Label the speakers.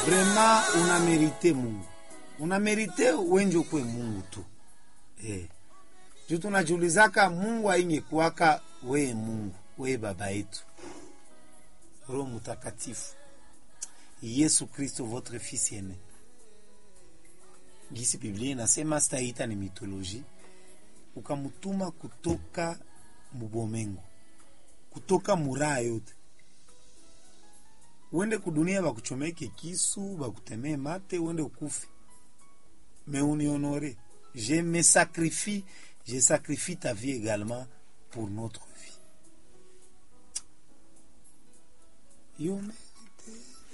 Speaker 1: Vraiment unamerite Mungu. Unamerite wenjo kwe Mungu tu. Juu tunajiulizaka Mungu aingekuwaka we Mungu, we baba yetu. Roho Mtakatifu. Yesu Kristo votre fils aîné. Gisi Biblia inasema staita ni mitoloji. Ukamutuma kutoka mubomengo. Kutoka muraa yote. Uende kudunia bakuchomeke kisu, bakutemee mate, uende ukufi. Mais on y honore. Je sacrifie ta vie également pour notre vie. Yo,